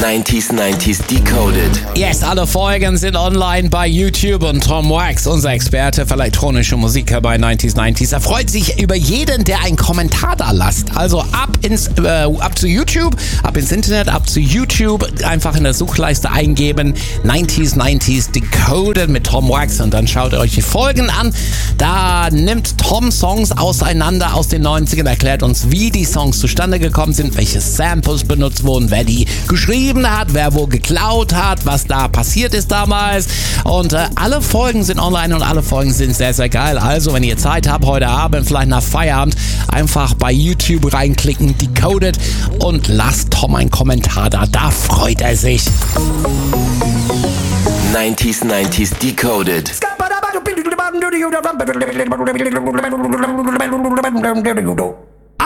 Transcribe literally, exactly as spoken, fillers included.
neunzig neunzig Decoded. Yes, alle Folgen sind online bei YouTube und Tom Wax, unser Experte für elektronische Musik bei neunzig neunzig, er freut sich über jeden, der einen Kommentar da lässt. Also ab ins äh, ab zu YouTube, ab ins Internet, ab zu YouTube, einfach in der Suchleiste eingeben neunzig neunzig Decoded mit Tom Wax und dann schaut euch die Folgen an. Da nimmt Tom Songs auseinander aus den neunzigern, erklärt uns, wie die Songs zustande gekommen sind, welche Samples benutzt wurden, wer die geschrieben hat, wer wo geklaut hat, was da passiert ist damals. Und äh, alle Folgen sind online und alle Folgen sind sehr, sehr geil. Also, wenn ihr Zeit habt, heute Abend, vielleicht nach Feierabend, einfach bei YouTube reinklicken, Decoded, und lasst Tom einen Kommentar da. Da freut er sich. neunzig neunzig Decoded.